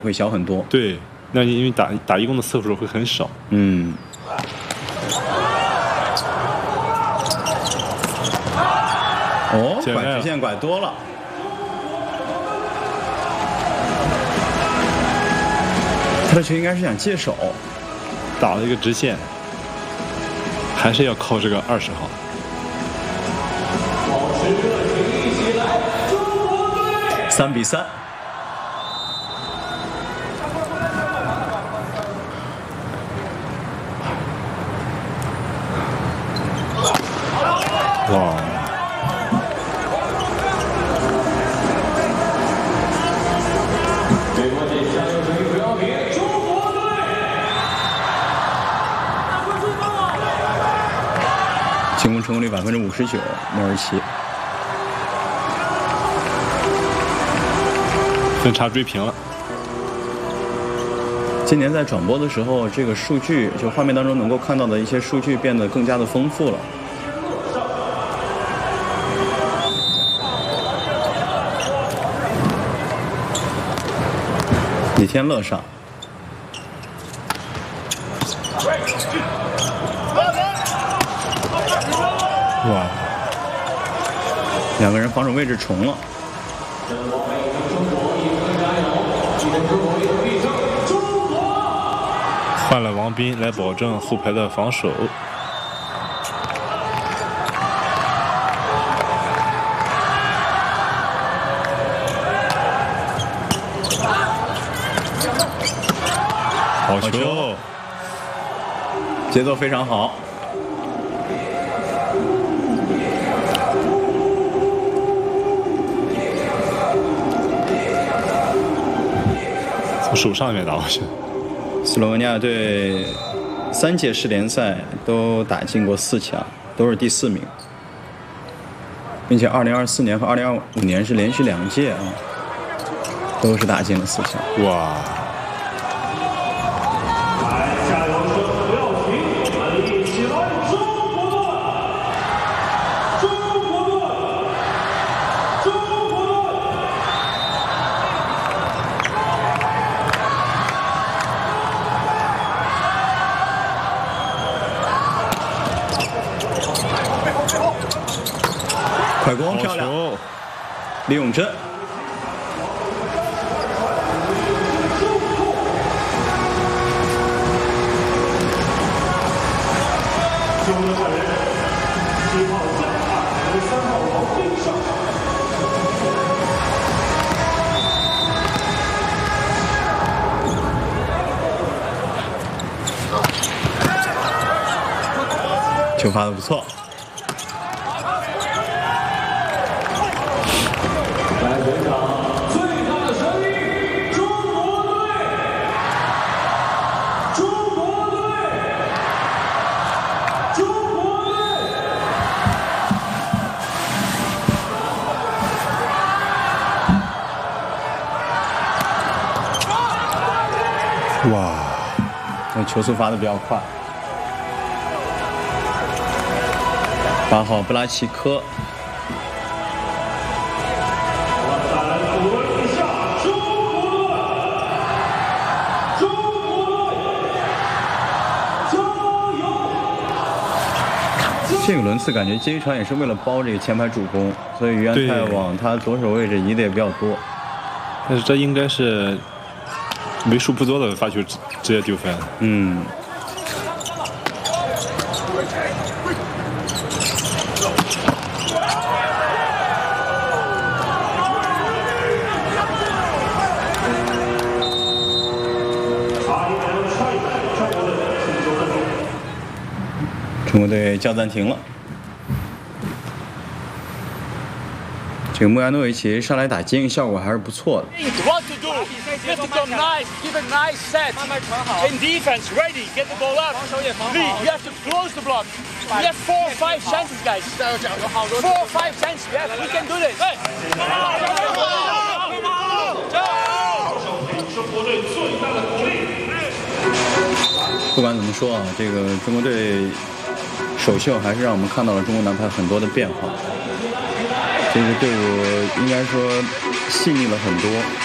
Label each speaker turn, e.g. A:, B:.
A: 会小很多。
B: 对，那因为打义工的次数会很少。
A: 嗯。哦，拐直线拐多了。他的球应该是想借手，
B: 打了一个直线，还是要靠这个20号。
A: 3比3。
B: 哇！
A: 进攻成功率59%，莫尔奇。
B: 分差追平了。
A: 今年在转播的时候，这个数据就画面当中能够看到的一些数据变得更加的丰富了。李天乐上。
B: 哇！
A: 两个人防守位置重了。
B: 换了王斌来保证后排的防守。好球！
A: 节奏非常好。
B: 从手上面打过去。
A: 斯洛文尼亚队3届世联赛都打进过4强，都是第4名，并且2024年和2025年是连续2届啊，都是打进了4强。
B: 哇！
A: 快攻漂亮，李永珍。球发的不错。
B: 哇！
A: 那球速发的比较快。8号布拉奇科。这个轮次感觉接一传也是为了包这个前排主攻，所以于安泰往他左手位置移的也比较多。
B: 但是这应该是为数不多的发球直接丢分。
A: 嗯。中国队叫暂停了。这个穆亚诺维奇上来打接应效果还是不错的。
C: What to do? Just become nice, give a nice set. In defense, ready, get the ball up. Lee, you have to close the block. We have 4 or 5 chances, guys. 4 or 5 chances. Yes, we can do this.
A: 不管怎么说啊，这个中国队首秀还是让我们看到了中国男排很多的变化。这个队伍应该说细腻了很多。